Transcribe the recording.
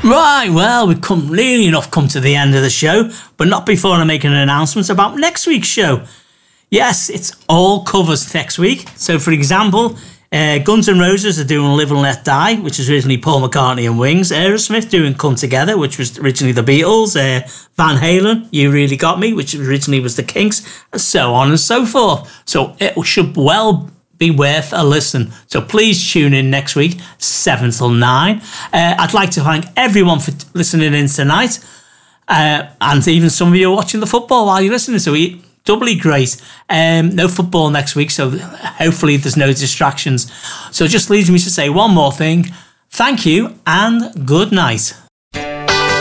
Right, well, we've come to the end of the show, but not before I make an announcement about next week's show. Yes, it's all covers next week. So, for example, Guns N' Roses are doing Live and Let Die, which is originally Paul McCartney and Wings. Aerosmith doing Come Together, which was originally the Beatles. Van Halen, You Really Got Me, which originally was the Kinks, and so on and so forth. So it should well be worth a listen. So please tune in next week, 7 till 9. I'd like to thank everyone for listening in tonight, and even some of you are watching the football while you're listening, so doubly great. No football next week, so hopefully there's no distractions. So it just leaves me to say one more thing. Thank you and good night.